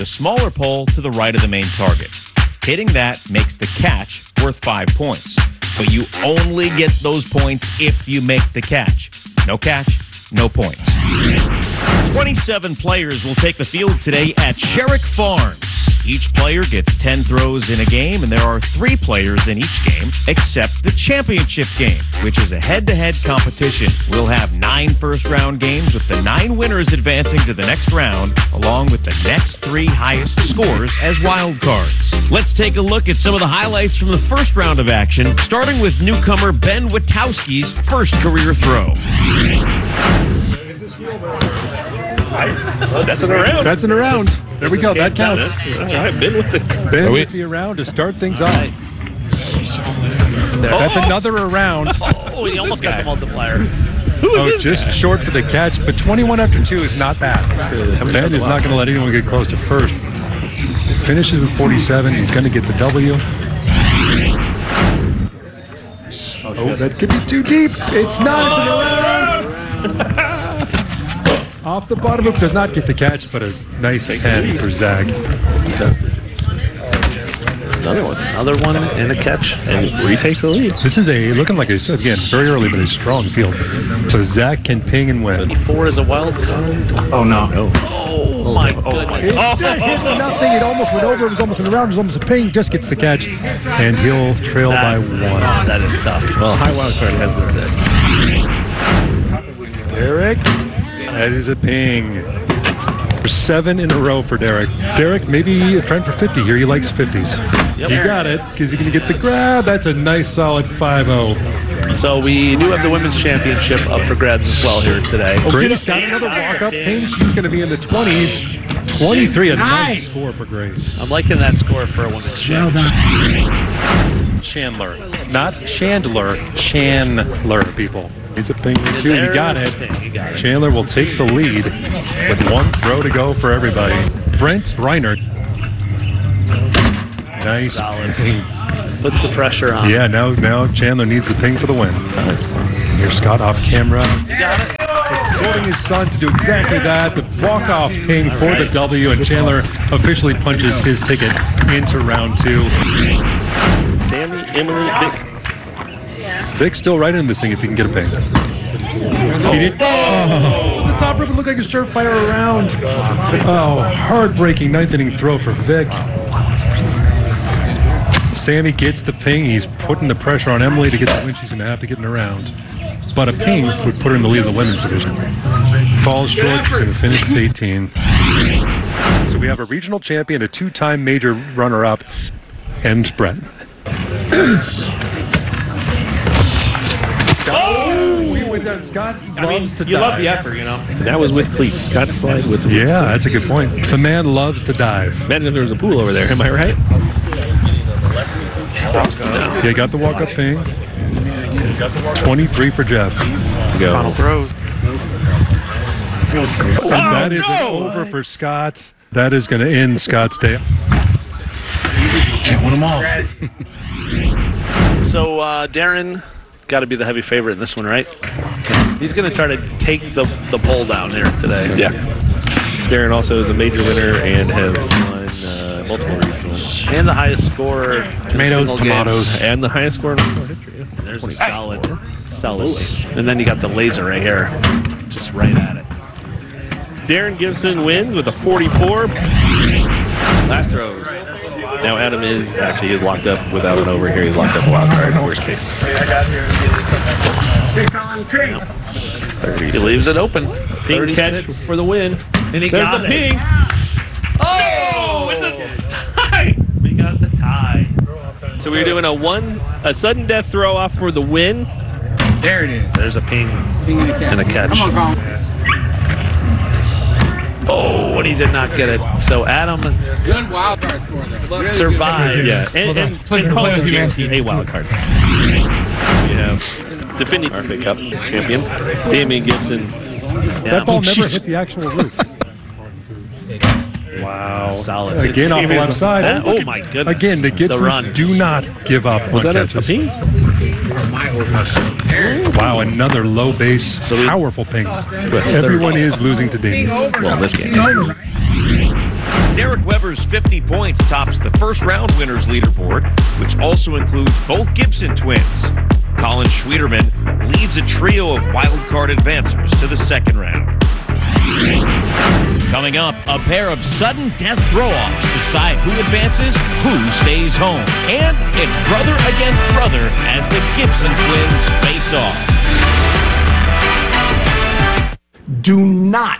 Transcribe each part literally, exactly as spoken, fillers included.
The smaller pole to the right of the main target. Hitting that makes the catch worth five points. But you only get those points if you make the catch. No catch, no points. twenty-seven players will take the field today at Sherrick Farms. Each player gets ten throws in a game, and there are three players in each game, except the championship game, which is a head-to-head competition. We'll have nine first-round games, with the nine winners advancing to the next round, along with the next three highest scores as wild cards. Let's take a look at some of the highlights from the first round of action, starting with newcomer Ben Witowski's first career throw. That's an around. That's an around. There we go. That counts. All right, Ben with the Ben with the around to start things off. That's oh. another around. Oh, he almost got the multiplier. Oh, just guy? Short for the catch, but twenty-one after two is not bad. Ben is not going to let anyone get close to first. Finishes with forty-seven. He's going to get the W. Oh, that could be too deep. It's not. It's an around. Off the bottom hook, does not get the catch, but a nice ten for Zach. Another one, another one, and a catch, and retake the lead. This is a looking like a again very early, but a strong field. So Zach can ping and win. Four is a wild card. Oh no! no. Oh my oh, goodness! It oh, hit oh, nothing. It almost went over. It was almost an around. It was almost a ping. Just gets the catch, and he'll trail that, by one. That is tough. Well, high wild card has the six. Derek. That is a ping. For seven in a row for Derek. Derek, maybe a trend for fifty here. He likes fifties. Yep. You got it, because you're going to get the grab. That's a nice, solid five oh. So we do have the women's championship up for grabs as well here today. Oh, Grace got another walk-up ping. She's going to be in the twenties. twenty-three, a nice score for Grace. I'm liking that score for a women's championship. Chandler. Not Chandler. Chandler, people. It's a ping or two. You got it. Chandler will take the lead with one throw to go for everybody. Brent Reinert. Nice. Solid. Puts the pressure on. Yeah, now now Chandler needs the ping for the win. Here's Scott off camera. You got it. Exhorting his son to do exactly that. The walk-off ping for right. the W, and Chandler officially punches his ticket into round two. Sammy, Emily, Vic. Vic's still right in this thing if he can get a ping. Oh. He did. Oh. The top ribbon looked like a surefire around. Oh, heartbreaking ninth inning throw for Vic. Sammy gets the ping. He's putting the pressure on Emily to get the win. She's going to have to get in around. But a ping would put her in the lead of the women's division. Falls short. She's going to finish with eighteen. So we have a regional champion, a two-time major runner-up, and Brett. Oh, we went down. Scott I loves mean, to you dive. love the effort, you know. That was with cleats. Scott slide with. Yeah, that's a good point. The man loves to dive. Imagine if there was a pool over there. Am I right? Yeah, he got the walk-up thing. twenty-three for Jeff. Go. Final throws. Oh, that is no. an over for Scott. That is going to end Scott's day. Can't win them all. So uh, Darren got to be the heavy favorite in this one, right? He's going to try to take the the pole down here today. Yeah. Darren also is a major winner and has won uh, multiple regionals. And the highest scorer. Tomatoes, tomatoes. Games. And the highest score in our history. Yeah. There's a solid, solid. And then you got the laser right here. Just right at it. Darren Gibson wins with a forty-four. Last throws. Now Adam is actually is locked up without an over here. He's locked up a wild card. Worst case. He leaves it open. Ping catch for the win. And he There's got the it. ping. Oh, it's a tie. We got the tie. So we're doing a one a sudden death throw off for the win. There it is. There's a ping, ping and, a catch. and a catch. Come on, come on. Oh, and he did not get it. So Adam good wild card score there. survived. Yeah, and, and, and Paul is guaranteed a wild card. We have defending R F A Cup champion Damian Gibson. That ball never hit the actual roof. Wow. Solid. Again off the left side. That, oh, my goodness. Again, the Gibsons do not give up Was on that catches. a ping? Wow, another low base, so powerful ping. But everyone is losing to Damian. Well, in this game. Derek Weber's fifty points tops the first-round winners leaderboard, which also includes both Gibson twins. Colin Schwieterman leads a trio of wild-card advancers to the second round. Coming up, a pair of sudden death throw-offs decide who advances, who stays home. And it's brother against brother as the Gibson twins face off. Do not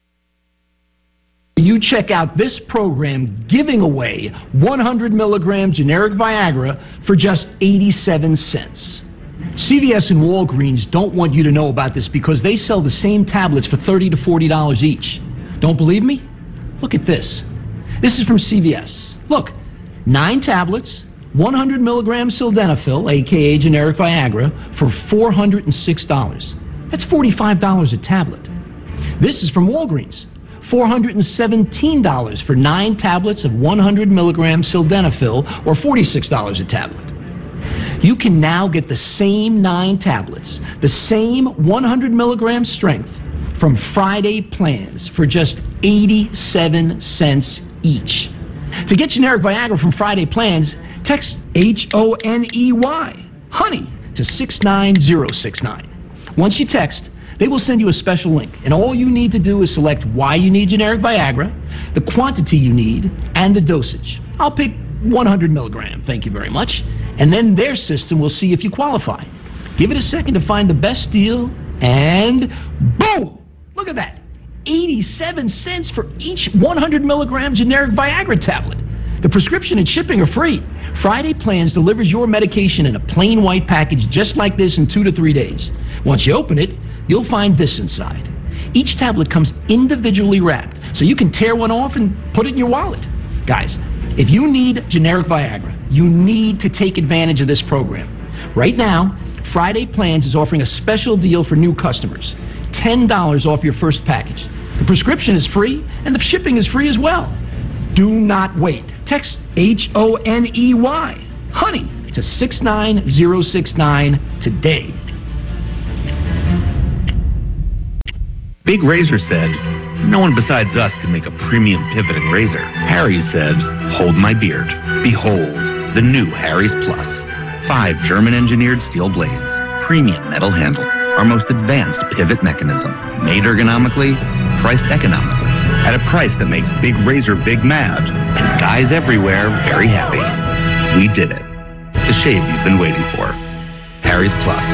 you check out this program giving away one hundred milligram generic Viagra for just eighty-seven cents. C V S and Walgreens don't want you to know about this because they sell the same tablets for thirty to forty dollars each. Don't believe me? Look at this. This is from C V S. Look, nine tablets, one hundred milligram sildenafil, a k a generic Viagra, for four hundred six dollars. That's forty-five dollars a tablet. This is from Walgreens. four hundred seventeen dollars for nine tablets of one hundred milligram sildenafil, or forty-six dollars a tablet. You can now get the same nine tablets, the same one hundred milligram strength, from Friday plans for just eighty-seven cents each. To get generic Viagra from Friday plans, text H O N E Y, honey, to six nine zero six nine. Once you text, they will send you a special link, and all you need to do is select why you need generic Viagra, the quantity you need, and the dosage. I'll pick one hundred milligram, thank you very much, and then their system will see if you qualify. Give it a second to find the best deal, and boom! Look at that. eighty-seven cents for each one hundred milligram generic Viagra tablet. The prescription and shipping are free. Friday Plans delivers your medication in a plain white package just like this in two to three days. Once you open it, you'll find this inside. Each tablet comes individually wrapped, so you can tear one off and put it in your wallet. Guys, if you need generic Viagra, you need to take advantage of this program. Right now, Friday Plans is offering a special deal for new customers. ten dollars off your first package. The prescription is free, and the shipping is free as well. Do not wait. Text H O N E Y, honey, to six nine zero six nine today. Big Razor said, no one besides us can make a premium pivoting razor. Harry's said, hold my beard. Behold, the new Harry's Plus. Five German-engineered steel blades, premium metal handle, our most advanced pivot mechanism, made ergonomically, priced economically, at a price that makes Big Razor big mad, and guys everywhere very happy. We did it. The shave you've been waiting for. Harry's Plus.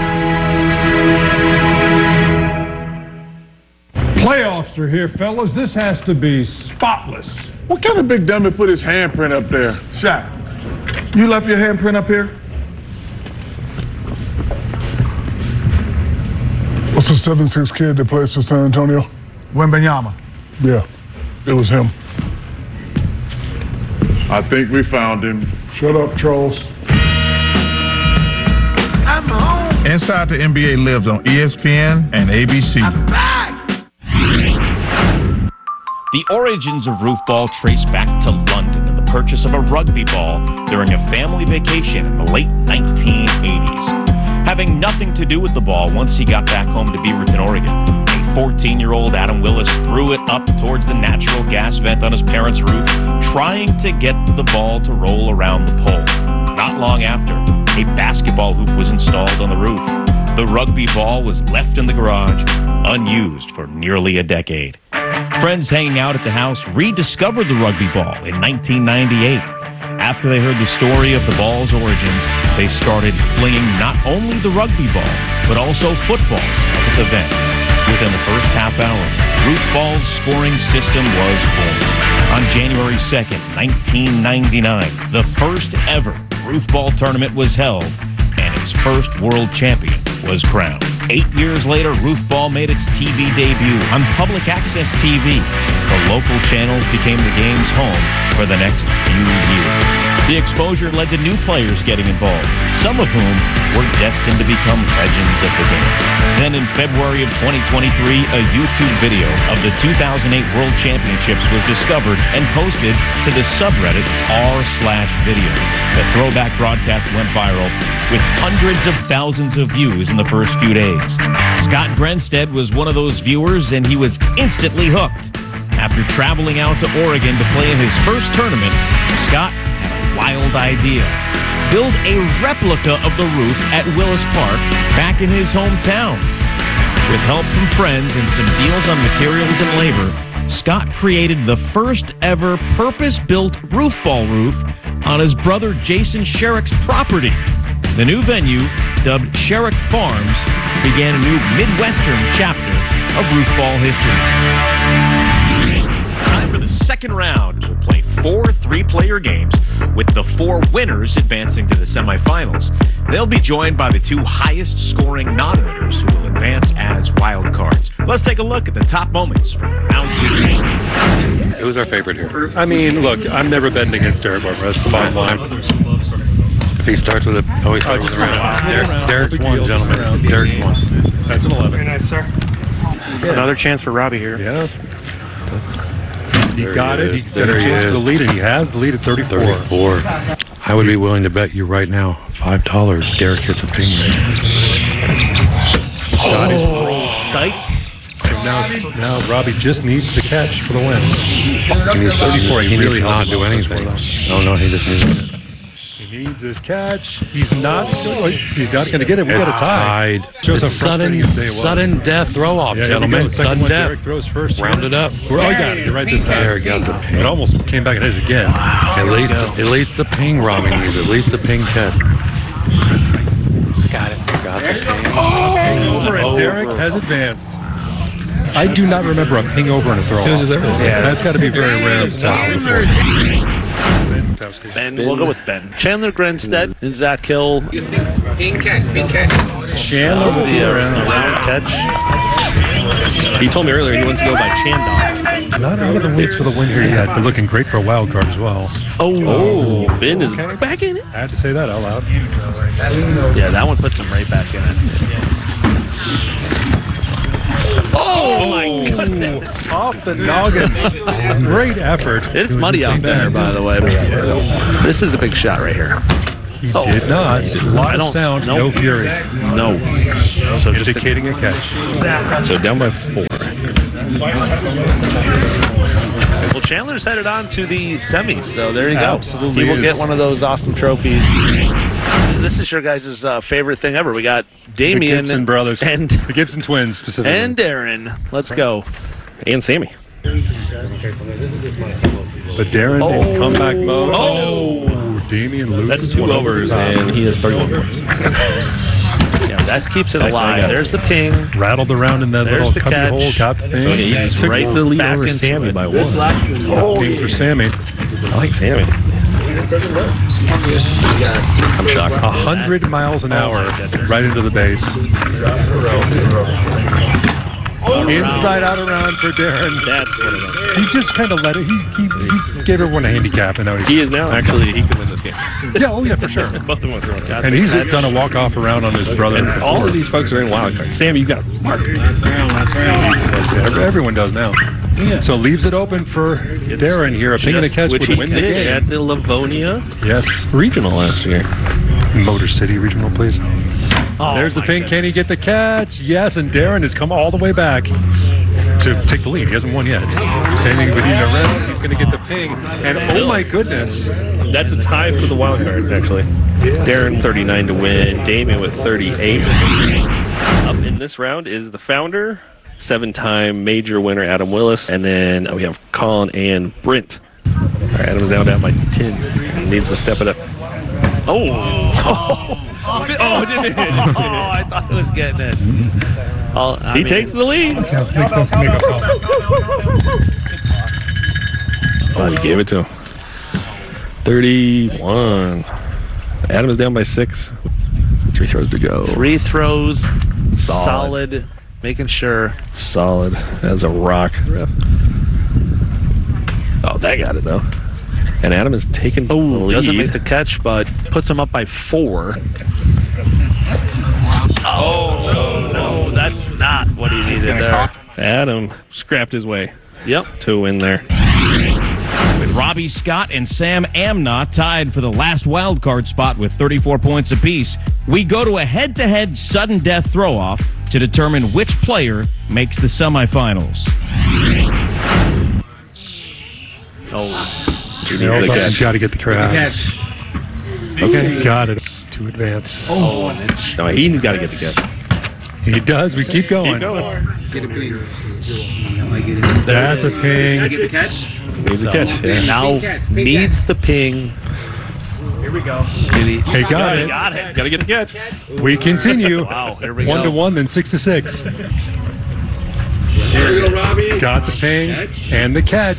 Playoffs are here, fellas. This has to be spotless. What kind of big dummy put his handprint up there? Shaq, you left your handprint up here? What's the seven six kid that plays for San Antonio? Wembanyama. Yeah, it was him. I think we found him. Shut up, trolls. I'm home. Inside the N B A lives on E S P N and A B C. I'm back. The origins of roofball trace back to London and the purchase of a rugby ball during a family vacation in the late nineteen eighties. Having nothing to do with the ball once he got back home to Beaverton, Oregon, a fourteen-year-old Adam Willis threw it up towards the natural gas vent on his parents' roof, trying to get the ball to roll around the pole. Not long after, a basketball hoop was installed on the roof. The rugby ball was left in the garage, unused for nearly a decade. Friends hanging out at the house rediscovered the rugby ball in nineteen ninety-eight. After they heard the story of the ball's origins, they started flinging not only the rugby ball, but also footballs at the vent. Within the first half hour, Ruth Ball's scoring system was born. On January second, nineteen ninety-nine, the first ever Ruth Ball tournament was held, and its first world champion was crowned. Eight years later, Ruth Ball made its T V debut on public access T V. The local channels became the game's home for the next few years. The exposure led to new players getting involved, some of whom were destined to become legends of the game. Then in February of twenty twenty-three, a YouTube video of the two thousand eight World Championships was discovered and posted to the subreddit r slash video. The throwback broadcast went viral with hundreds of thousands of views in the first few days. Scott Grenstead was one of those viewers, and he was instantly hooked. After traveling out to Oregon to play in his first tournament, Scott had a wild idea. Build a replica of the roof at Willis Park back in his hometown. With help from friends and some deals on materials and labor, Scott created the first ever purpose-built roof ball roof on his brother Jason Sherrick's property. The new venue, dubbed Sherrick Farms, began a new Midwestern chapter of roof ball history. Time for the second round. We'll play four three-player games with the four winners advancing to the semifinals. They'll be joined by the two highest-scoring non-winners who will advance as wild cards. Let's take a look at the top moments from round two. Who's our favorite here? I mean, look, I'm never betting against Derek Barber. That's the bottom line. If he starts with a, oh, he starts with a round. Derek, Derek's one, gentlemen. Derek's one. That's an eleven. Very nice, sir. Another chance for Robbie here. Yeah. He There got he it. is. He's got a There he chance is. for the lead, and he has the lead at thirty-four. thirty-four. I would be willing to bet you right now five dollars. Derek hits a ping. Shot is Psych. So now, now Robbie just needs the catch for the win. And he's thirty-four. He, He really needs to not helped do him out anything. this one. No, no, he just needs it. He needs his catch. He's not. He's not going to get it. We got a tie. Tied. Shows how It's sudden, frustrating his day was. sudden death throw off, Yeah, here we gentlemen. go. Second Sudden one, death. Derek throws first. Round it up. We're, oh, you got it. You're right this time. Derek got the ping. It almost came back and hit it again. At least, at least the ping Robbie needs. At least the ping catch. Got it. Got the ping. Ping over, and Derek has advanced. I do not remember a ping over and a throw. Yeah. That's got to be very rare. Ben, we'll go with Ben. Chandler Grinstead and Zach Hill. Pink catch, pink catch. Chandler The uh, round catch. He told me earlier he wants to go by Chandog. Not out of the woods for the win here yet, but looking great for a wild card as well. Oh, oh Ben is Okay. back in it. I had to say that out loud. Yeah, that one puts him right back in it. Oh, my goodness. Off the noggin. Great effort. It's muddy out there, by the way. This is a big shot right here. He Oh. did not. A lot I of don't- sound, nope. no fury. No. So just Indicating a catch. So down by four. Well, Chandler's headed on to the semis, so there you go. Absolutely He will is. get one of those awesome trophies. This is your guys' uh, favorite thing ever. We got The Damian Gibson brothers. and The Gibson twins, specifically. and Darren. Let's go. And Sammy. But Darren in comeback mode. Oh. Damian loses. That's two one over overs, the top. and he has thirty-one points. Yeah, that keeps it I- I alive. got it. There's the ping. Rattled around in that There's little the cubby catch. hole. Got the thing. Okay, he's Took right the lead back over into Sammy it. by This one. last Got ping for Sammy. I like Sammy. I'm shocked. A hundred miles an hour right into the base. Inside out around for Darren. That's what it is. He just kind of let it. He, he, he gave everyone a handicap, and now he's He is now actually he can win this game. yeah, oh yeah, for sure. Both of them are throwing shots. And he's done a walk off around on his brother. And all of these folks are in wild card. Sammy, you got a mark. Every- Everyone does now. So leaves it open for Darren here. A ping and a catch Which would he win the did game. at the Livonia Yes. Regional last year. Motor City Regional, please. Oh, There's the my ping. Can he get the catch? Yes, and Darren has come all the way back to take the lead. He hasn't won yet. Standing with the rest, he's going to get the ping. And oh my goodness. That's a tie for the wild cards, actually. Darren, thirty-nine to win. Damien with thirty-eight. Up in this round is the founder, seven-time major winner Adam Willis, and then oh, we have Colin and Brent. All right, Adam's now down by ten. Needs to step it up. Oh! Oh, oh did it? Oh, I thought it was getting it. I'll, I He mean, takes the lead. Oh, he gave it to him. thirty-one. Adam is down by six. Three throws to go. Three throws, Solid. solid, making sure. Solid as a rock. Oh, that got it, though. And Adam is taking the Oh, lead. doesn't make the catch, but puts him up by four. Oh, no, no, that's not what he needed there. Adam scrapped his way Yep. to a win there. With Robbie Scott and Sam Amnott tied for the last wild card spot with thirty-four points apiece, we go to a head-to-head sudden death throw-off to determine which player makes the semifinals. Oh. Harold's up. He's got to get the catch. Okay, got it. To advance. Oh, and it's... No, he's got to get the catch. He does. We keep going. Keep going. Get a ping. That's a ping. Get the catch. Needs a catch. Yeah. Now needs the ping. Here we go. He got, got it. Got it. Got to get the catch. We continue. Wow, here we one go. to one, then six to six. Here we go, Robbie. Got the ping and the catch.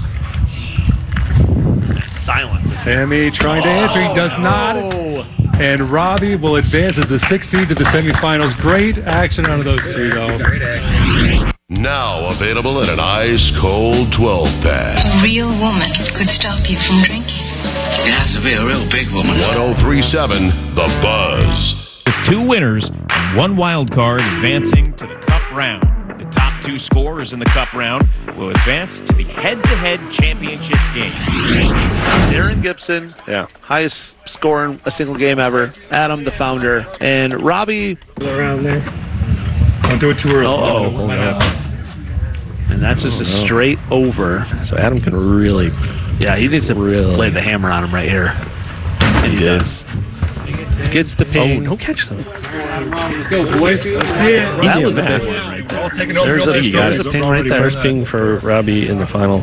Silence. Sammy trying to answer. He does not. And Robbie will advance as the sixth seed to the semifinals. Great action out of those two, though. Great action. Now available in an ice-cold twelve-pack. A real woman could stop you from drinking. It has to be a real big woman. one oh three point seven, The Buzz. With two winners and one wild card advancing to the Cup round. The top two scorers in the Cup round will advance to the head-to-head championship game. Darren Gibson, Yeah. highest score in a single game ever. Adam, the founder. And Robbie... Around there. Don't do it too early. Oh, oh, and that's just Oh, a no. straight over. So Adam can really... Yeah, he needs to Really? lay the hammer on him right here. And he Yes. does. Gets the Oh, ping. no catch, though. Let's go, boys. That was a bad. big one right there. Taking over There's a, You got there's it. a ping right there. First ping for Robbie in the final.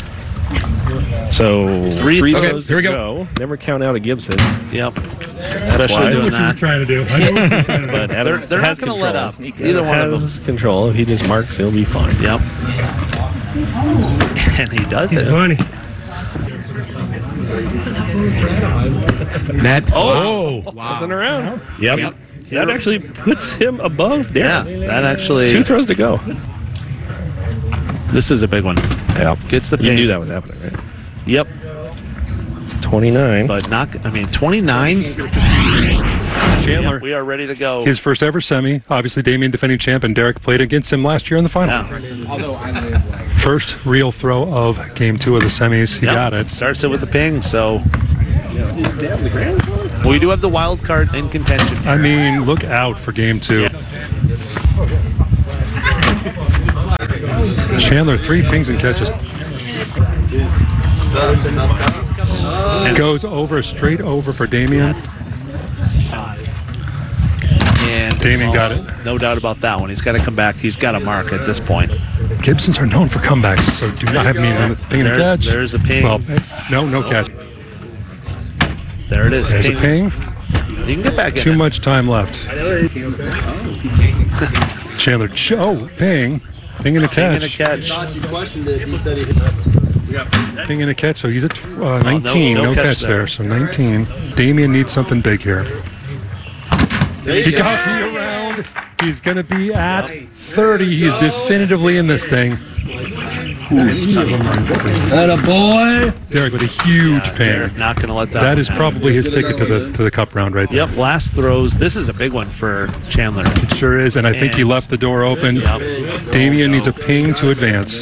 So Three three throws throws here we to go. Never count out a Gibson. Yep. That's Especially why. doing that. trying to do. I know what you were trying to do. But Adam They're, they're has not going to let control. up. Either one of them. Has control. If he just marks, he'll be fine. Yep. And he does it. Funny. Net. Oh, wasn't around. Yep. That actually puts him above Yeah, Darren. that actually... Two throws to go. This is a big one. Yeah. Gets the You ping. knew that was happening, right? Yep. twenty-nine. But not... I mean, twenty-nine... Chandler. We are ready to go. His first ever semi. Obviously, Damien defending champ, and Derek played against him last year in the final. Yeah. First real throw of game two of the semis. He Yep. got it. Starts it with the ping, so... We do have the wild card in contention. I mean, look out for game two. Chandler, three pings and catches. Goes over, straight over for Damien. And Damien got it. No doubt about that one. He's got to come back. He's got a mark at this point. Gibsons are known for comebacks, so do not have me in ping and a There- catch. There's a ping. Well, no, no catch. There it is. There's a ping. You can get back in Too it. much time left. Chandler, ch- oh, ping. Ping and a Ping catch. and a catch. Ping and a catch, so he's at uh, Oh, no- nineteen. no no, catch catch, there. there. So nineteen. Damien needs something big here. He got me around. He's going to be at thirty. He's definitively in this thing. Atta boy. Derek with a huge Yeah, ping. Derek not going to let that That one is happen. probably his ticket to the to the cup round right there. Yep, last throws. This is a big one for Chandler. It sure is, and I think he And- left the door open. Yep. Damien needs a ping to advance.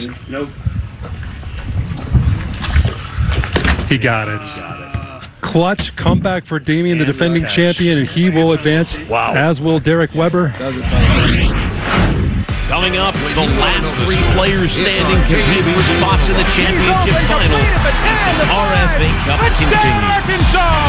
He got it. Clutch comeback for Damien, the defending champion, and he will advance, Wow. as will Derek Weber. Coming up, the last three players standing compete for spots in the championship final. R F A Cup continues.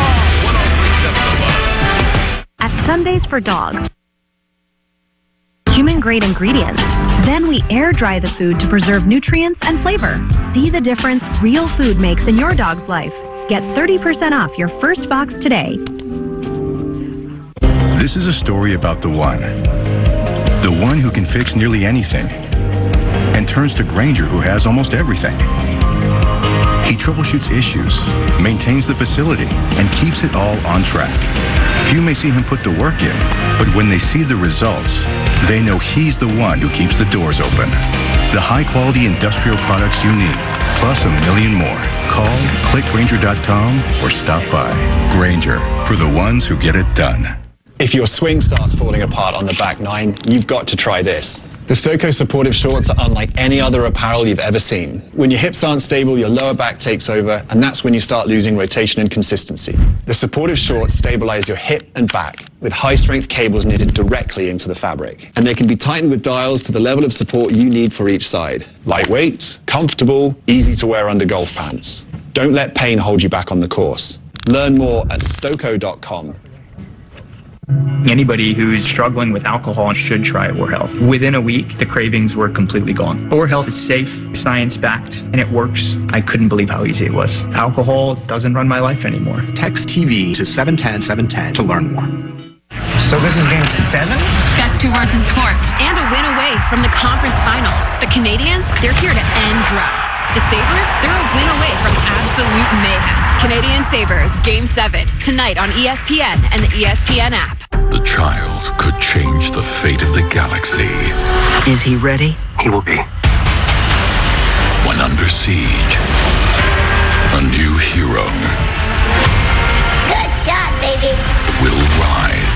At Sundays for Dogs, human-grade ingredients. Then we air-dry the food to preserve nutrients and flavor. See the difference real food makes in your dog's life. Get thirty percent off your first box today. This is a story about the one. The one who can fix nearly anything and turns to Grainger, who has almost everything. He troubleshoots issues, maintains the facility, and keeps it all on track. Few may see him put the work in, but when they see the results, they know he's the one who keeps the doors open. The high-quality industrial products you need, plus a million more. Call, click Grainger dot com, or stop by. Grainger, for the ones who get it done. If your swing starts falling apart on the back nine, you've got to try this. The Stoco supportive shorts are unlike any other apparel you've ever seen. When your hips aren't stable, your lower back takes over, and that's when you start losing rotation and consistency. The supportive shorts stabilize your hip and back with high-strength cables knitted directly into the fabric. And they can be tightened with dials to the level of support you need for each side. Lightweight, comfortable, easy to wear under golf pants. Don't let pain hold you back on the course. Learn more at stoco dot com. Anybody who's struggling with alcohol should try Or Health. Within a week, the cravings were completely gone. Or Health is safe, science-backed, and it works. I couldn't believe how easy it was. Alcohol doesn't run my life anymore. Text T V to seven one zero seven one zero to learn more. So this is game seven? Best two words in sports. And a win away from the conference finals. The Canadians, they're here to end drought. The Sabres, they're a win away from absolute mayhem. Canadian Sabres, Game seven, tonight on E S P N and the E S P N app. The child could change the fate of the galaxy. Is he ready? He will be. When under siege, a new hero Good shot, baby. will rise.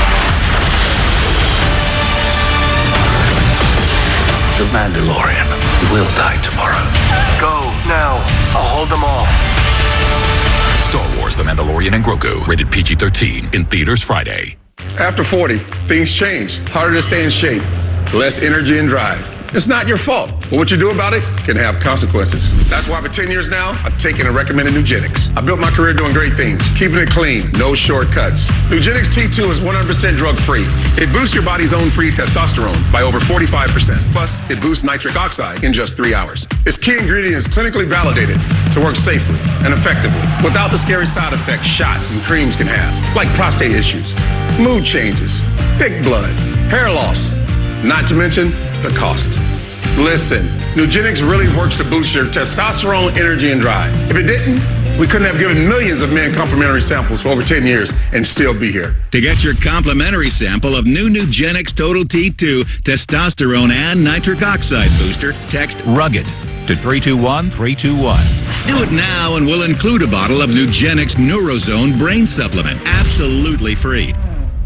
The Mandalorian will die tomorrow. Go, now. I'll hold them all. Star Wars The Mandalorian and Grogu, rated P G thirteen, in theaters Friday. After forty, things change. Harder to stay in shape. Less energy and drive. It's not your fault, but what you do about it can have consequences. That's why for ten years now, I've taken and recommended Nugenics. I built my career doing great things, keeping it clean, no shortcuts. Nugenics T two is one hundred percent drug-free. It boosts your body's own free testosterone by over forty-five percent. Plus, it boosts nitric oxide in just three hours. Its key ingredient is clinically validated to work safely and effectively without the scary side effects shots and creams can have, like prostate issues, mood changes, thick blood, hair loss, not to mention the cost. Listen, Nugenics really works to boost your testosterone, energy, and drive. If it didn't, we couldn't have given millions of men complimentary samples for over ten years and still be here. To get your complimentary sample of new Nugenics Total T two Testosterone and Nitric Oxide Booster, text RUGGED to three two one three two one. Do it now and we'll include a bottle of Nugenics Neurozone Brain Supplement, absolutely free.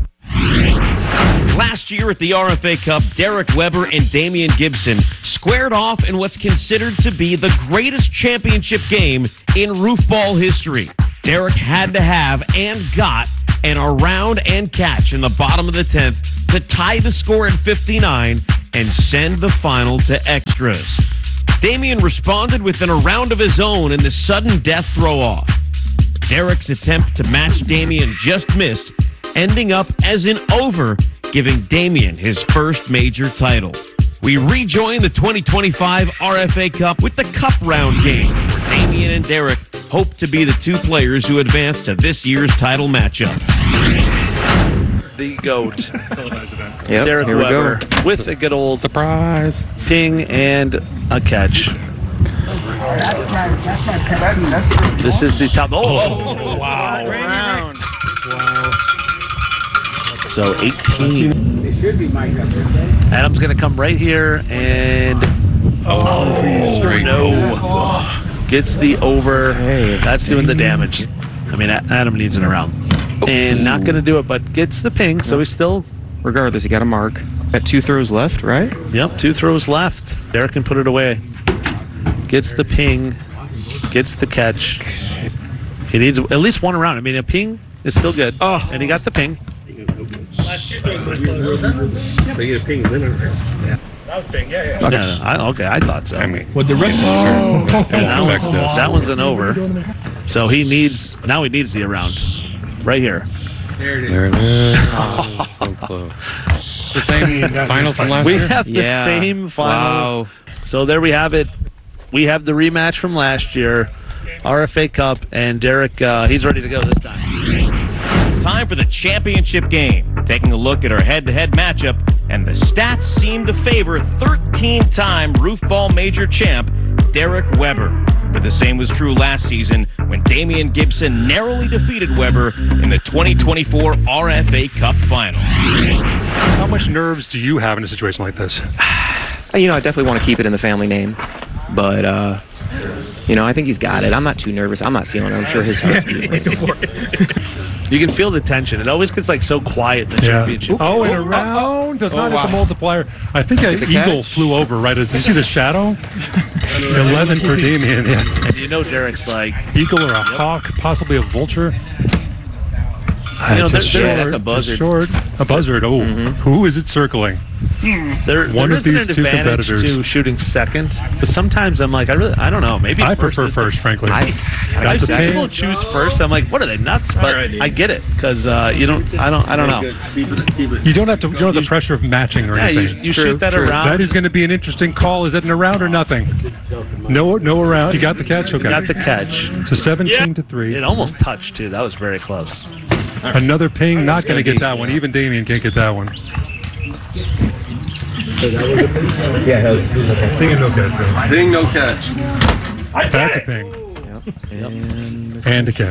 Last year at the R F A Cup, Derek Weber and Damian Gibson squared off in what's considered to be the greatest championship game in roof ball history. Derek had to have and got an around and catch in the bottom of the tenth to tie the score at fifty-nine and send the final to extras. Damian responded with an around of his own in the sudden death throw-off. Derek's attempt to match Damian just missed, ending up as an over, giving Damian his first major title. We rejoin the twenty twenty-five R F A Cup with the Cup Round game, where Damian and Derek hope to be the two players who advance to this year's title matchup. The GOAT, yep, Derek here we Weber, go. with a good old surprise ping and a catch. This is the top. Oh, oh wow. Round. Wow. So eighteen. Adam's going to come right here and oh, straight no, gets the over. Hey, that's doing the damage. I mean, Adam needs it around, and not going to do it, but gets the ping. So he's still. Regardless, he got a mark. Got two throws left, right? Yep, two throws left. Derek can put it away. Gets the ping, gets the catch. He needs at least one around. I mean, a ping is still good. Oh, and he got the ping. So you get a ping winner. Yeah. That was ping, yeah, yeah. Okay. No, no, I, okay, I thought so. I mean, what the rest oh, that, one's, that one's an over. So he needs, now he needs the around. Right here. There it is. There it is. Oh, so close. The same final from last we year? We have the yeah. same final. Wow. So there we have it. We have the rematch from last year. R F A Cup, and Derek, uh, he's ready to go this time. It's time for the championship game. Taking a look at our head-to-head matchup, and the stats seem to favor thirteen-time Roof Ball Major champ Derek Weber. But the same was true last season when Damian Gibson narrowly defeated Weber in the twenty twenty-four R F A Cup Final. How much nerves do you have in a situation like this? You know, I definitely want to keep it in the family name, but, uh, you know, I think he's got it. I'm not too nervous. I'm not feeling it. I'm sure his heart's beating. You can feel the tension. It always gets like so quiet in the Yeah. championship. Oh, and around does Oh, not wow. hit the multiplier. I think an The eagle catch? flew over right as you see the shadow. Eleven for Damien. Yeah. And you know Derek's like Eagle or a hawk, possibly a vulture. You know, It's there- a there- short, that's a buzzard. a short, a buzzard. Oh, who is it circling? There, One there of is these an two advantage competitors. to shooting second, but sometimes I'm like, I really, I don't know. Maybe I first prefer is- first, frankly. I, Got I the see ping. people choose first. I'm like, what are they nuts? But I get it because uh, you don't, I don't, I don't know. You don't have to. You don't have the pressure of matching or Yeah, you- anything. you True, shoot that true. around. That is going to be an interesting call. Is it an around or nothing? No, no around. You got the catch. Okay. Got the catch. So seventeen to three. It almost touched too. That was very close. Another ping. Not going to get that one. Even Damien can't get that one. Yeah, that was okay. Ping and no catch. Ping, no catch. That's a ping. And, and a catch.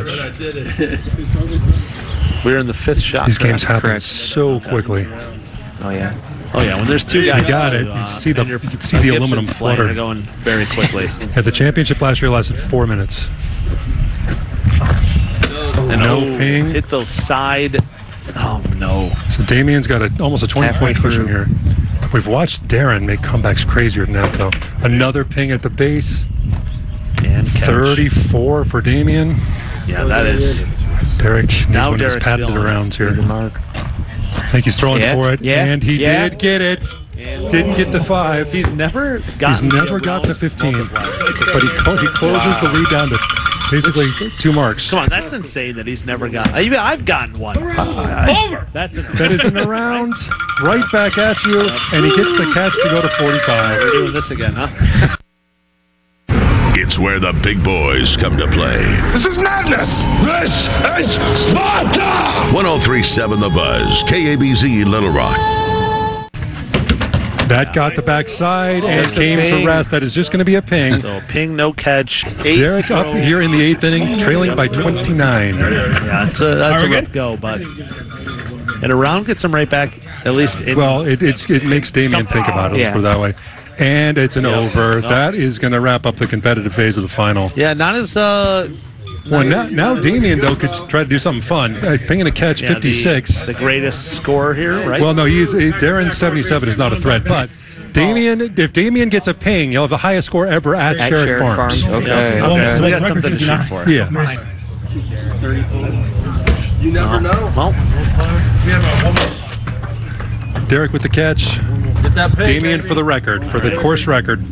We're in the fifth shot. These games happen Correct. so quickly. Oh yeah. Oh yeah. When there's two guys, You got it. uh, You see the and you you're- can see the Gibson's aluminum playing, flutter. they're going very quickly. At the championship last year lasted four minutes. And no oh, ping. Hit the side. Oh no. So Damien's got a, almost a twenty-point Halfway cushion through. here. We've watched Darren make comebacks crazier than that, though. Another ping at the base. And catch. thirty-four for Damien. Yeah, that is. Derek needs Now one of his Derek's patented feeling it. rounds here. Mark. I think he's throwing Yeah, for it, yeah, and he yeah. did get it. And Didn't get the five. He's never got. He's never got to fifteen, but he clo- he closes Wow. the lead down to basically two marks. Come on, that's insane that he's never got. I- I've gotten one. Over. That's an, That is in a round, right back at you, and he gets the catch to go to forty-five. We're doing this again, huh? It's where the big boys come to play. This is madness! This is Sparta! one oh three point seven The Buzz, K A B Z Little Rock. That got the backside and That's a came ping. to rest. That is just going to be a ping. So ping, no catch. Eight Derek up here in the eighth inning, trailing by twenty-nine. Yeah, it's a, that's a rough go, but and a round gets him right back. At least. In, Well, it it's, it makes Damien think about it. Let's Yeah. put it that way. And it's an Yeah. over. No. That is going to wrap up the competitive phase of the final. Yeah, not as. Uh, Well, now, now Damien, though, could try to do something fun. Uh, pinging a catch, yeah, fifty-six. The, the greatest scorer here, right? Well, no, he's he, Darren seventy-seven is not a threat, but Damien, if Damien gets a ping, he'll have the highest score ever at, At Sherrick Sherrick Farms. Farms, okay, Yeah. okay. So we got something to shoot for. Yeah. You never know. Well, We have a almost. Derek with the catch. Get that ping, Damien baby. for the record, for the course record.